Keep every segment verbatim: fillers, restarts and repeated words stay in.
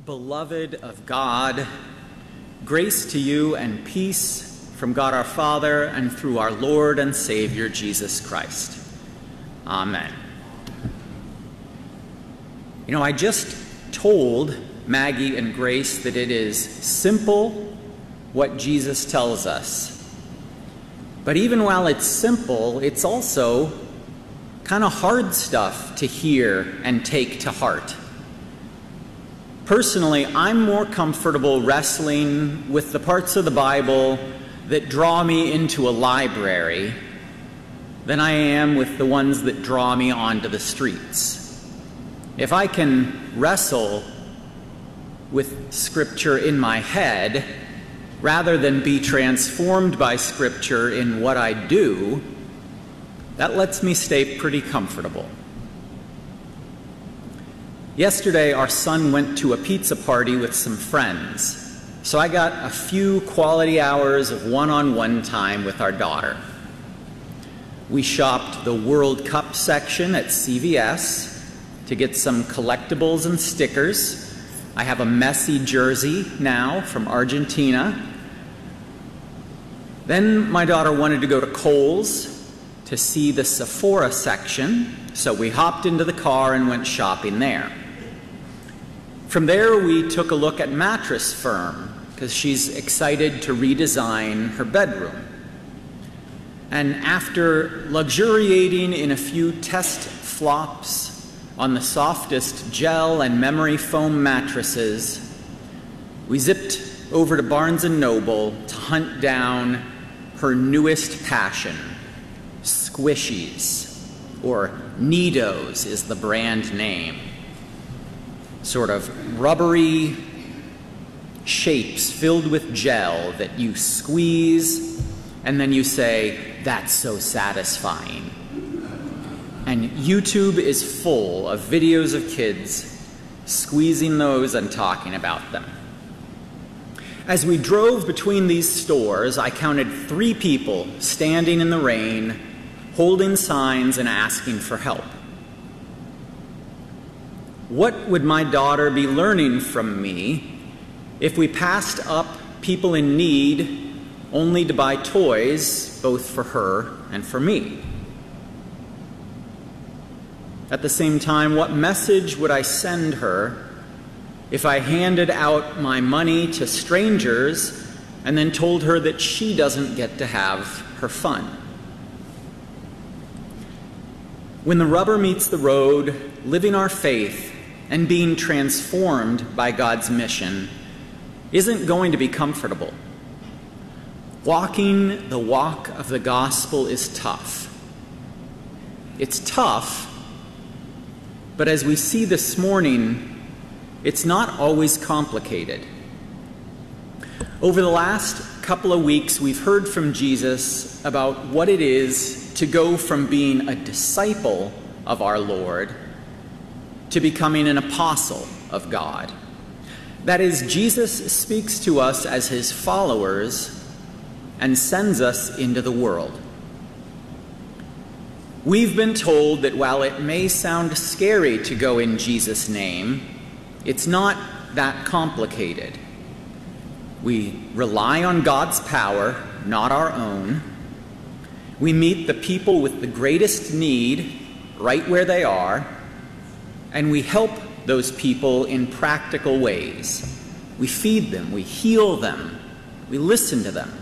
Beloved of God, grace to you and peace from God our Father and through our Lord and Savior Jesus Christ. Amen. You know, I just told Maggie and Grace that it is simple what Jesus tells us. But even while it's simple, it's also kind of hard stuff to hear and take to heart. Personally, I'm more comfortable wrestling with the parts of the Bible that draw me into a library than I am with the ones that draw me onto the streets. If I can wrestle with Scripture in my head, rather than be transformed by Scripture in what I do, that lets me stay pretty comfortable. Yesterday, our son went to a pizza party with some friends, so I got a few quality hours of one-on-one time with our daughter. We shopped the World Cup section at C V S to get some collectibles and stickers. I have a Messi jersey now from Argentina. Then my daughter wanted to go to Kohl's to see the Sephora section, so we hopped into the car and went shopping there. From there, we took a look at Mattress Firm, because she's excited to redesign her bedroom. And after luxuriating in a few test flops on the softest gel and memory foam mattresses, we zipped over to Barnes and Noble to hunt down her newest passion, Squishies, or Nidos is the brand name. Sort of rubbery shapes filled with gel that you squeeze and then you say, "That's so satisfying." And YouTube is full of videos of kids squeezing those and talking about them. As we drove between these stores, I counted three people standing in the rain, holding signs and asking for help. What would my daughter be learning from me if we passed up people in need only to buy toys, both for her and for me? At the same time, what message would I send her if I handed out my money to strangers and then told her that she doesn't get to have her fun? When the rubber meets the road, living our faith and being transformed by God's mission isn't going to be comfortable. Walking the walk of the gospel is tough. It's tough, but as we see this morning, it's not always complicated. Over the last couple of weeks, we've heard from Jesus about what it is to go from being a disciple of our Lord to becoming an apostle of God. That is, Jesus speaks to us as his followers and sends us into the world. We've been told that while it may sound scary to go in Jesus' name, it's not that complicated. We rely on God's power, not our own. We meet the people with the greatest need right where they are, and we help those people in practical ways. We feed them, we heal them, we listen to them.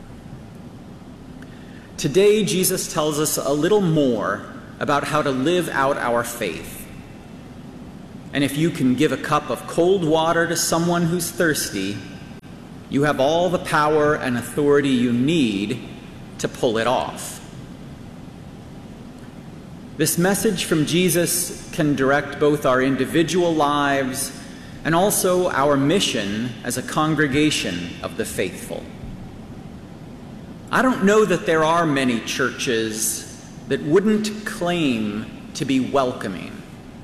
Today, Jesus tells us a little more about how to live out our faith. And if you can give a cup of cold water to someone who's thirsty, you have all the power and authority you need to pull it off. This message from Jesus can direct both our individual lives and also our mission as a congregation of the faithful. I don't know that there are many churches that wouldn't claim to be welcoming.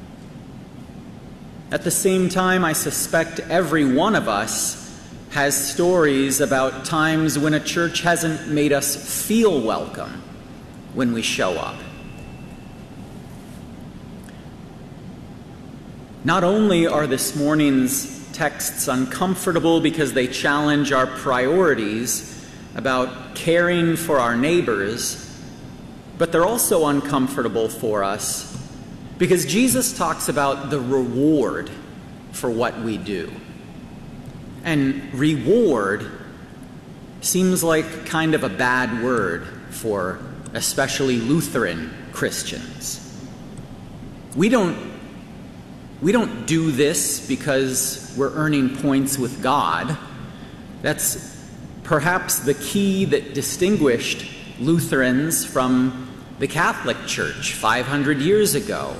At the same time, I suspect every one of us has stories about times when a church hasn't made us feel welcome when we show up. Not only are this morning's texts uncomfortable because they challenge our priorities about caring for our neighbors, but they're also uncomfortable for us because Jesus talks about the reward for what we do. And reward seems like kind of a bad word for especially Lutheran Christians. We don't, we don't do this because we're earning points with God. That's perhaps the key that distinguished Lutherans from the Catholic Church five hundred years ago.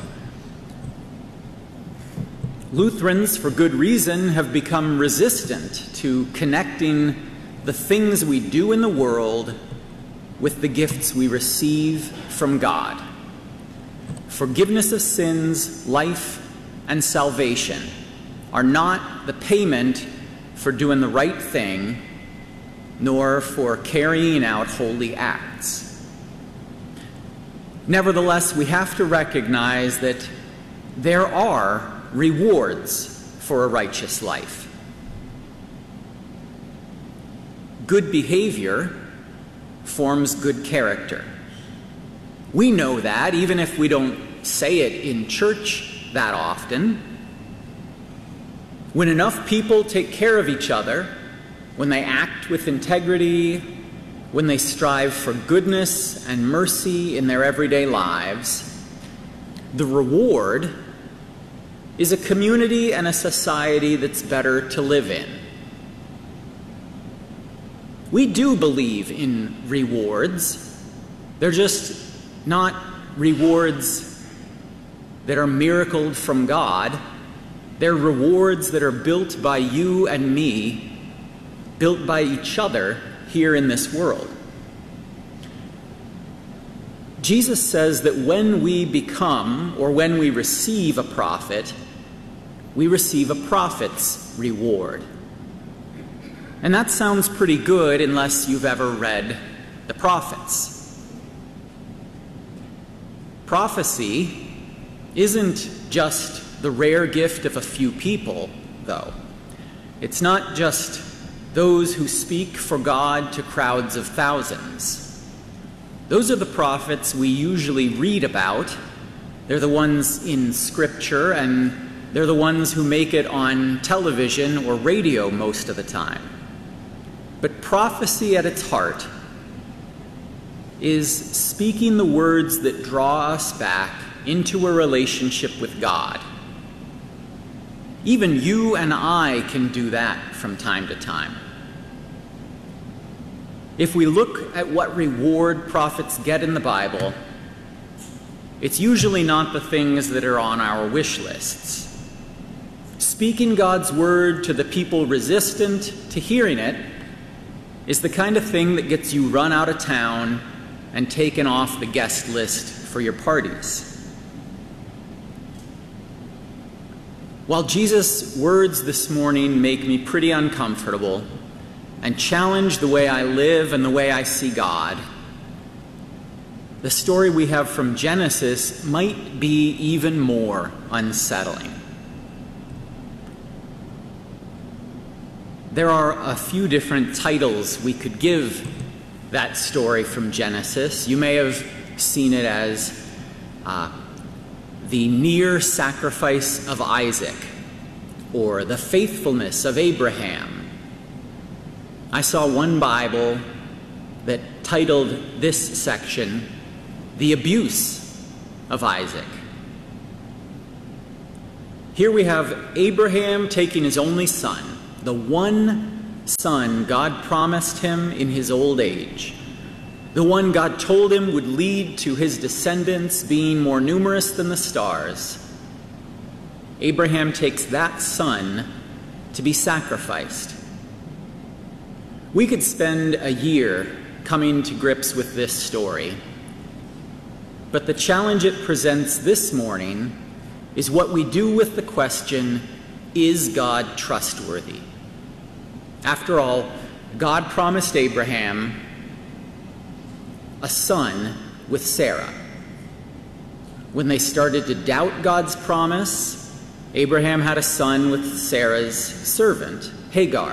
Lutherans, for good reason, have become resistant to connecting the things we do in the world with the gifts we receive from God. Forgiveness of sins, life, and salvation are not the payment for doing the right thing, nor for carrying out holy acts. Nevertheless, we have to recognize that there are rewards for a righteous life. Good behavior forms good character. We know that, even if we don't say it in church that often. When enough people take care of each other, when they act with integrity, when they strive for goodness and mercy in their everyday lives, the reward is a community and a society that's better to live in. We do believe in rewards. They're just not rewards that are miracled from God. They're rewards that are built by you and me, built by each other here in this world. Jesus says that when we become, or when we receive a prophet, we receive a prophet's reward. And that sounds pretty good unless you've ever read the prophets. Prophecy isn't just the rare gift of a few people, though. It's not just those who speak for God to crowds of thousands. Those are the prophets we usually read about. They're the ones in Scripture, and they're the ones who make it on television or radio most of the time. But prophecy at its heart is speaking the words that draw us back into a relationship with God. Even you and I can do that from time to time. If we look at what reward prophets get in the Bible, it's usually not the things that are on our wish lists. Speaking God's word to the people resistant to hearing it is the kind of thing that gets you run out of town and taken off the guest list for your parties. While Jesus' words this morning make me pretty uncomfortable and challenge the way I live and the way I see God, the story we have from Genesis might be even more unsettling. There are a few different titles we could give that story from Genesis. You may have seen it as uh, the near sacrifice of Isaac, or the faithfulness of Abraham. I saw one Bible that titled this section, The Abuse of Isaac. Here we have Abraham taking his only son, the one son God promised him in his old age, the one God told him would lead to his descendants being more numerous than the stars. Abraham takes that son to be sacrificed. We could spend a year coming to grips with this story, but the challenge it presents this morning is what we do with the question, is God trustworthy? After all, God promised Abraham a son with Sarah. When they started to doubt God's promise, Abraham had a son with Sarah's servant, Hagar.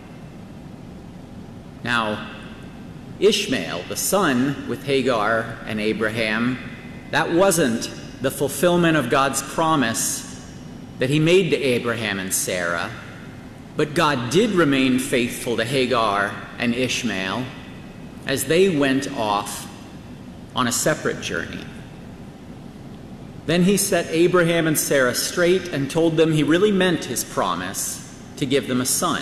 Now, Ishmael, the son with Hagar and Abraham, that wasn't the fulfillment of God's promise that he made to Abraham and Sarah, but God did remain faithful to Hagar and Ishmael as they went off on a separate journey. Then he set Abraham and Sarah straight and told them he really meant his promise to give them a son.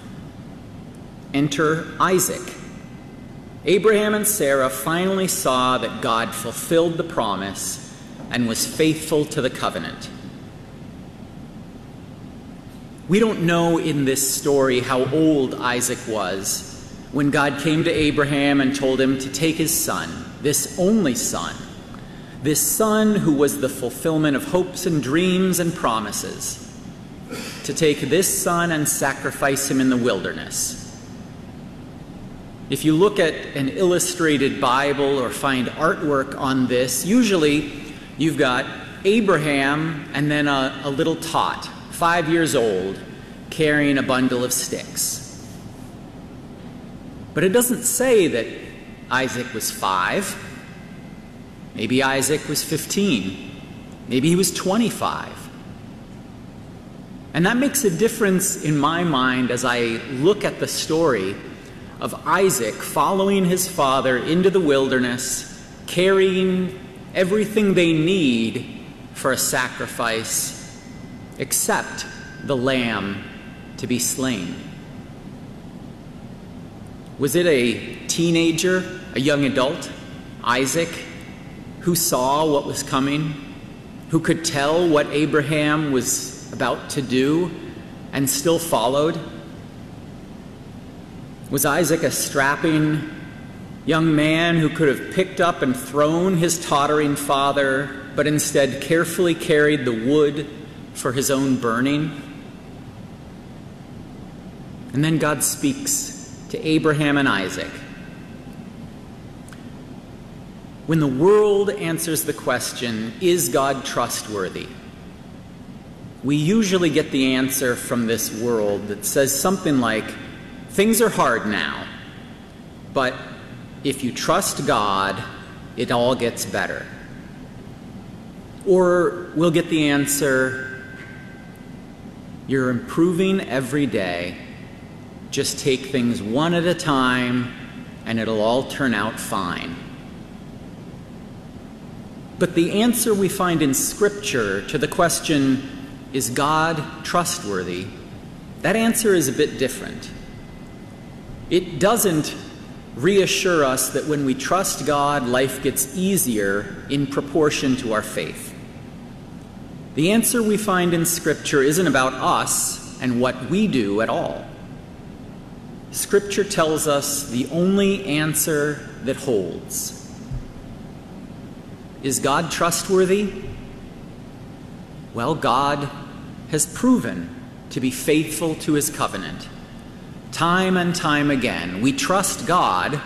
Enter Isaac. Abraham and Sarah finally saw that God fulfilled the promise and was faithful to the covenant. We don't know in this story how old Isaac was when God came to Abraham and told him to take his son, this only son, this son who was the fulfillment of hopes and dreams and promises, to take this son and sacrifice him in the wilderness. If you look at an illustrated Bible or find artwork on this, usually you've got Abraham and then a, a little tot, five years old, carrying a bundle of sticks. But it doesn't say that Isaac was five. Maybe Isaac was fifteen. Maybe he was twenty-five. And that makes a difference in my mind as I look at the story of Isaac following his father into the wilderness, carrying everything they need for a sacrifice, except the lamb to be slain. Was it a teenager, a young adult, Isaac, who saw what was coming, who could tell what Abraham was about to do and still followed? Was Isaac a strapping young man who could have picked up and thrown his tottering father, but instead carefully carried the wood for his own burning? And then God speaks to Abraham and Isaac. When the world answers the question, is God trustworthy? We usually get the answer from this world that says something like, things are hard now, but if you trust God, it all gets better. Or we'll get the answer, you're improving every day. Just take things one at a time, and it'll all turn out fine. But the answer we find in Scripture to the question, is God trustworthy? That answer is a bit different. It doesn't reassure us that when we trust God, life gets easier in proportion to our faith. The answer we find in Scripture isn't about us and what we do at all. Scripture tells us the only answer that holds. Is God trustworthy? Well, God has proven to be faithful to his covenant. Time and time again, we trust God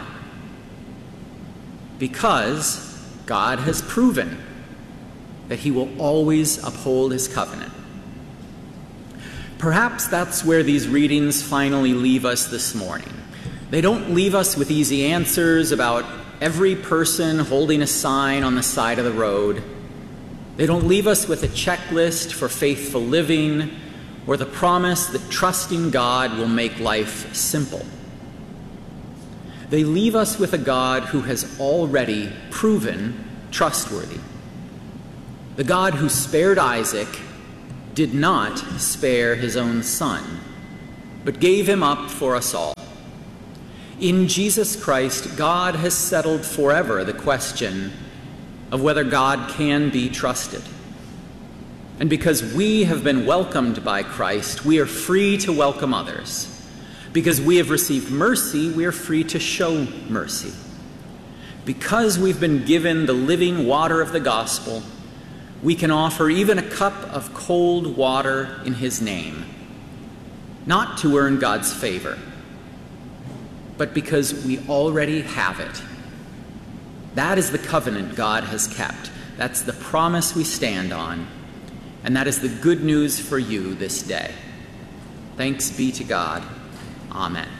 because God has proven that he will always uphold his covenant. Perhaps that's where these readings finally leave us this morning. They don't leave us with easy answers about every person holding a sign on the side of the road. They don't leave us with a checklist for faithful living or the promise that trusting God will make life simple. They leave us with a God who has already proven trustworthy. The God who spared Isaac did not spare his own son, but gave him up for us all. In Jesus Christ, God has settled forever the question of whether God can be trusted. And because we have been welcomed by Christ, we are free to welcome others. Because we have received mercy, we are free to show mercy. Because we've been given the living water of the gospel, we can offer even a cup of cold water in his name, not to earn God's favor, but because we already have it. That is the covenant God has kept. That's the promise we stand on. And that is the good news for you this day. Thanks be to God. Amen.